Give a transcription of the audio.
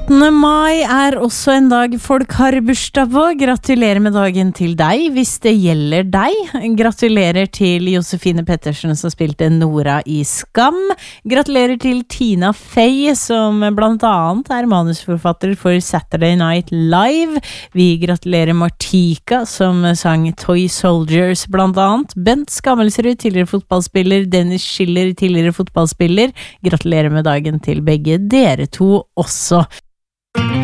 8. mai også en dag folk har bursdag på. Gratulerer med dagen til deg, hvis det gjelder deg. Gratulerer til Josefine Pettersen som spilte Nora i Skam. Gratulerer til Tina Fey, som blant annet manusforfatter for Saturday Night Live. Vi gratulerer Martika, som sang Toy Soldiers blant annet. Bent Skammelsrud, tidligere fotballspiller. Dennis Schiller, tidligere fotballspiller. Gratulerer med dagen til begge dere to også.